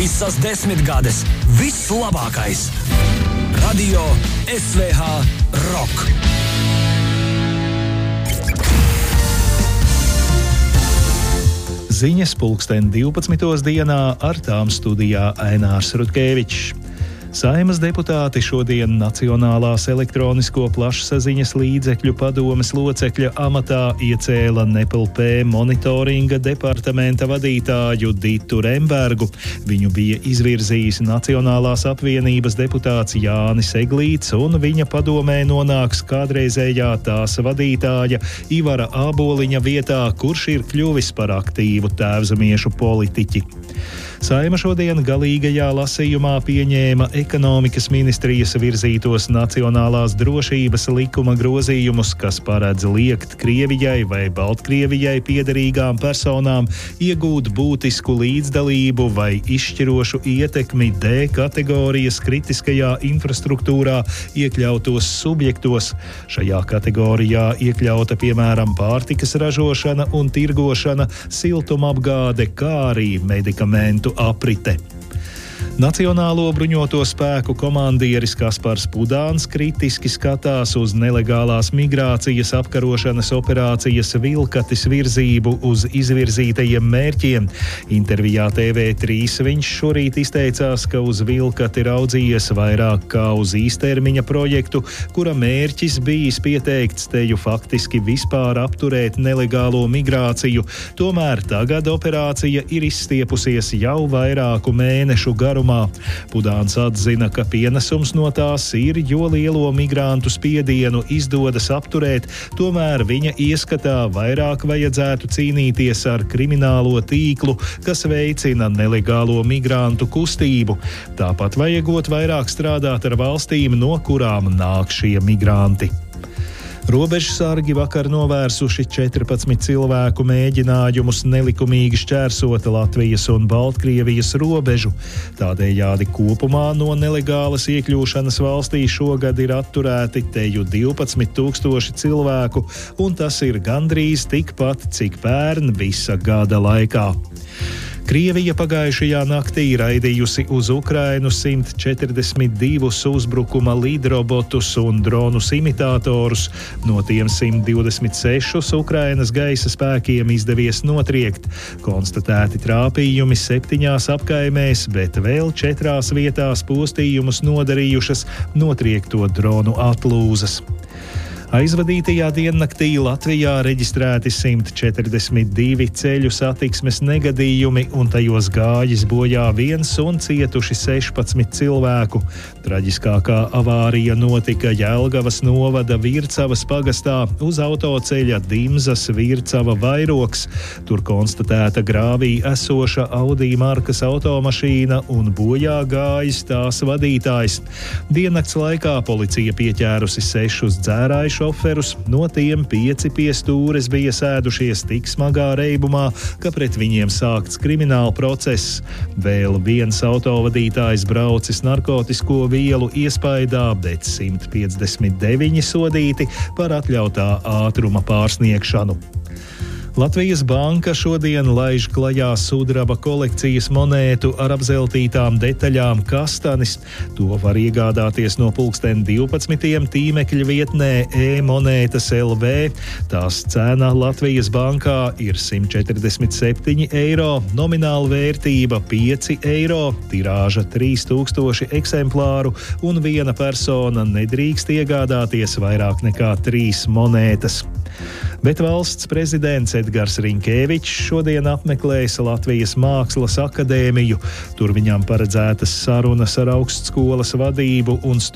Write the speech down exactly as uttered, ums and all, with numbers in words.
Visas desmitgades, viss labākais. Radio S V H Rock. Ziņas pulksten divpadsmitos dienā, ar tām studijā Ainārs Rutkevičs. Saeimas deputāti šodien Nacionālās elektronisko plašsaziņas līdzekļu padomes locekļa amatā iecēla N E P L P monitoringa departamenta vadītāju Ditu Rembergu. Viņu bija izvirzījis Nacionālās apvienības deputāts Jānis Eglīts, un viņa padomē nonāks kādreizējā tās vadītāja Ivara Āboliņa vietā, kurš ir kļuvis par aktīvu tēvzemiešu politiķi. Saeima šodien galīgajā lasījumā pieņēma ekonomikas ministrijas virzītos Nacionālās drošības likuma grozījumus, kas paredz liekt Krievijai vai Baltkrievijai piederīgām personām iegūt būtisku līdzdalību vai izšķirošu ietekmi D kategorijas kritiskajā infrastruktūrā iekļautos subjektos. Šajā kategorijā iekļauta piemēram pārtikas ražošana un tirgošana, siltumapgāde, kā arī medikamentu aprite. Nacionālo bruņoto spēku komandieris Kaspars Pudāns kritiski skatās uz nelegālās migrācijas apkarošanas operācijas Vilkatis virzību uz izvirzītajiem mērķiem. Intervijā T V trīs viņš šorīt izteicās, ka uz Vilkati raudzījies vairāk kā uz īstermiņa projektu, kura mērķis bijis pieteikts teju faktiski vispār apturēt nelegālo migrāciju. Tomēr tagad operācija ir izstiepusies jau vairāku mēnešu garumā. Pudāns atzina, ka pienesums no tās ir, jo lielo migrantu spiedienu izdodas apturēt, tomēr viņa ieskatā vairāk vajadzētu cīnīties ar kriminālo tīklu, kas veicina nelegālo migrantu kustību. Tāpat vajagot vairāk strādāt ar valstīm, no kurām nāk šie migranti. Robežsargi vakar novērsuši četrpadsmit cilvēku mēģinājumus nelikumīgi šķērsot Latvijas un Baltkrievijas robežu. Tādējādi kopumā no nelegālas iekļūšanas valstī šogad ir atturēti teju divpadsmit tūkstoši cilvēku, un tas ir gandrīz tikpat, cik pērn visa gada laikā. Krievija pagājušajā naktī raidījusi uz Ukrainu simt četrdesmit divus uzbrukuma lidrobotus un dronus imitātorus. No tiem simt divdesmit sešus Ukrainas gaisa spēkiem izdevies notriekt. Konstatēti trāpījumi septiņās apkaimēs, bet vēl četrās vietās postījumus nodarījušas notriekto dronu atlūzas. Aizvadītajā diennaktī Latvijā reģistrēti simt četrdesmit divi ceļu satiksmes negadījumi, un tajos gājis bojā viens un cietuši sešpadsmit cilvēku. Traģiskākā avārija notika Jelgavas novada Vircavas pagastā uz autoceļa Dimzas Vircava vairogs. Tur konstatēta grāvī esoša Audi markas automašīna un bojā gājis tās vadītājs. Diennakts laikā policija pieķērusi sešus dzērāju šoferus, no tiem pieci pie stūres bija sēdušies tik smagā reibumā, ka pret viņiem sākts krimināla process. Vēl viens autovadītājs braucis narkotisko vielu iespaidā, bet simt piecdesmit deviņi sodīti par atļautā ātruma pārsniegšanu. Latvijas banka šodien laiž klajā sudraba kolekcijas monētu ar apzeltītām detaļām Kastanis. To var iegādāties no pulksten divpadsmitiem tīmekļa vietnē e-monētas L V. Tās cena Latvijas bankā ir simt četrdesmit septiņi eiro, nomināla vērtība pieci eiro, tirāža trīs tūkstoši eksemplāru un viena persona nedrīkst iegādāties vairāk nekā trīs monētas. Bet valsts prezidents Edgars Rinkēvičs šodien apmeklēs Latvijas Mākslas akadēmiju. Tur viņam paredzētas sarunas ar augstskolas vadību un